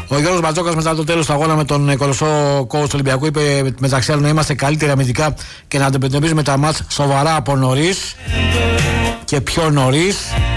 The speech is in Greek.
Ο Γιώργος Μπατζόκας μετά το τέλος του αγώνα με τον κολοσσό coach του Ολυμπιακού είπε μεταξύ άλλων να είμαστε καλύτεροι αμυντικά και να αντιμετωπίζουμε τα μάτς σοβαρά από νωρίς και πιο νωρίς.